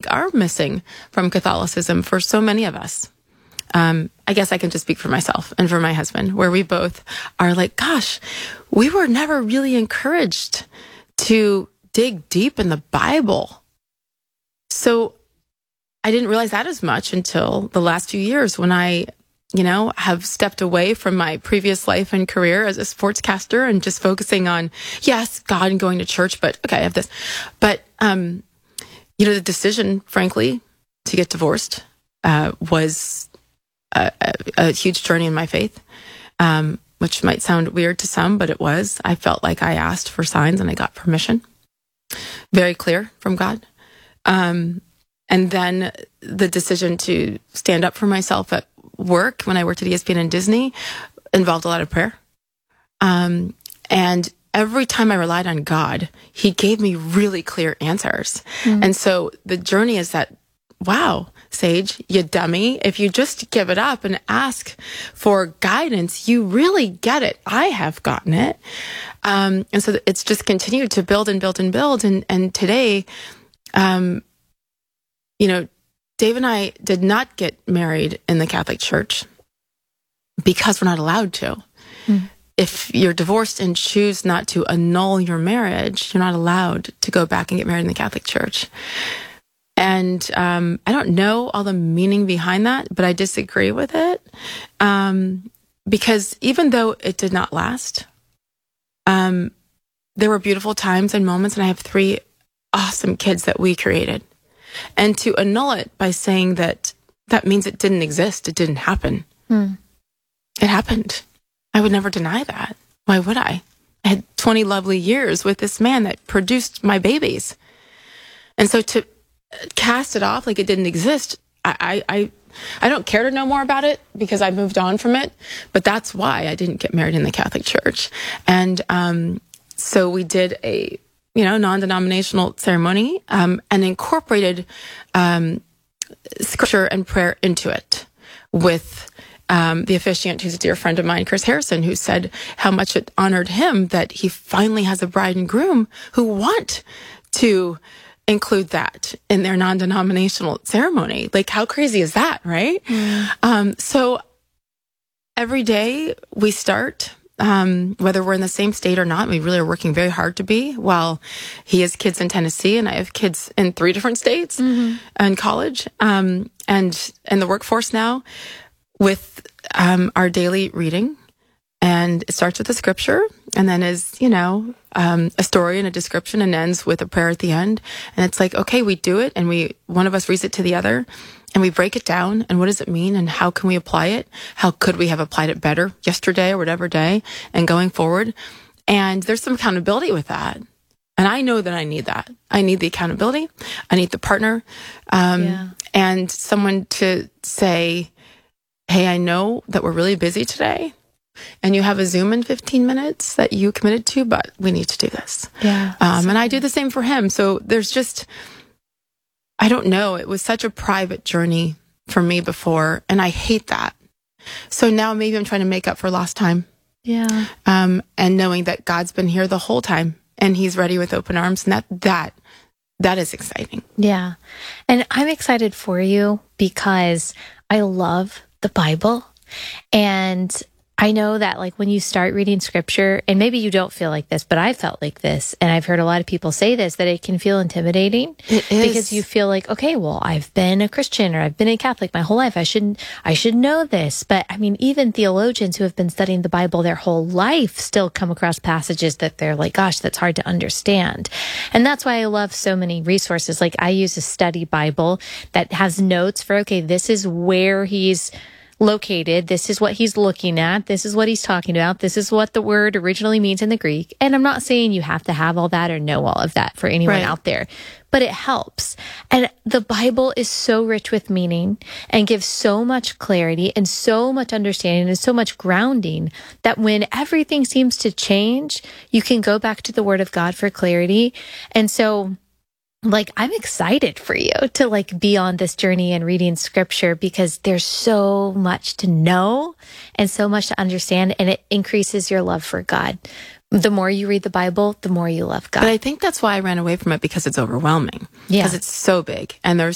like are missing from Catholicism for so many of us. I guess I can just speak for myself and for my husband, where we both are like, gosh, we were never really encouraged to dig deep in the Bible. So I didn't realize that as much until the last few years when I, have stepped away from my previous life and career as a sportscaster and just focusing on, yes, God and going to church, but okay, I have this. But, the decision, frankly, to get divorced was a huge journey in my faith, which might sound weird to some, but it was. I felt like I asked for signs and I got permission. Very clear from God. And then the decision to stand up for myself at work when I worked at ESPN and Disney involved a lot of prayer. And every time I relied on God, he gave me really clear answers. Mm-hmm. And so the journey is that, wow, Sage, you dummy, if you just give it up and ask for guidance, you really get it. I have gotten it. And so it's just continued to build and build and build. And today, Dave and I did not get married in the Catholic Church because we're not allowed to. Mm. If you're divorced and choose not to annul your marriage, you're not allowed to go back and get married in the Catholic Church. And I don't know all the meaning behind that, but I disagree with it. Because even though it did not last, there were beautiful times and moments, and I have 3 awesome kids that we created. And to annul it by saying that means it didn't exist, it didn't happen. Mm. It happened. I would never deny that. Why would I? I had 20 lovely years with this man that produced my babies. And so to cast it off like it didn't exist, I don't care to know more about it because I moved on from it. But that's why I didn't get married in the Catholic Church. And so we did a non-denominational ceremony and incorporated scripture and prayer into it with the officiant, who's a dear friend of mine, Chris Harrison, who said how much it honored him that he finally has a bride and groom who want to include that in their non-denominational ceremony. Like, how crazy is that, right? Mm. So every day we start, whether we're in the same state or not, we really are working very hard to be. While he has kids in Tennessee and I have kids in 3 different states and college, and in the workforce now, with our daily reading. And it starts with a scripture and then is, a story and a description and ends with a prayer at the end. And it's like, okay, we do it and one of us reads it to the other and we break it down. And what does it mean? And how can we apply it? How could we have applied it better yesterday or whatever day and going forward? And there's some accountability with that. And I know that I need that. I need the accountability. I need the partner, and someone to say, hey, I know that we're really busy today and you have a Zoom in 15 minutes that you committed to, but we need to do this. Yeah. And I do the same for him. So there's just, I don't know. It was such a private journey for me before, and I hate that. So now maybe I'm trying to make up for lost time. Yeah. And knowing that God's been here the whole time and he's ready with open arms, and that is exciting. Yeah. And I'm excited for you because I love the Bible. And I know that when you start reading scripture, and maybe you don't feel like this, but I felt like this, and I've heard a lot of people say this, that it can feel intimidating. It is. Because you feel like, okay, well, I've been a Christian or I've been a Catholic my whole life. I should know this. But I mean, even theologians who have been studying the Bible their whole life still come across passages that they're like, gosh, that's hard to understand. And that's why I love so many resources. Like, I use a study Bible that has notes for, okay, this is where he's located. This is what he's looking at. This is what he's talking about. This is what the word originally means in the Greek. And I'm not saying you have to have all that or know all of that for anyone out there, but it helps. And the Bible is so rich with meaning and gives so much clarity and so much understanding and so much grounding that when everything seems to change, you can go back to the Word of God for clarity. And so I'm excited for you to be on this journey and reading scripture because there's so much to know and so much to understand, and it increases your love for God. The more you read the Bible, the more you love God. But I think that's why I ran away from it, because it's overwhelming. Yeah. Because it's so big and there's